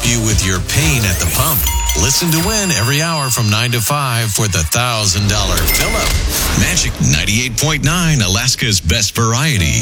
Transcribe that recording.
you with your pain at the pump. Listen to win every hour from 9 to 5 for the $1,000 fill-up. Magic 98.9, Alaska's best variety.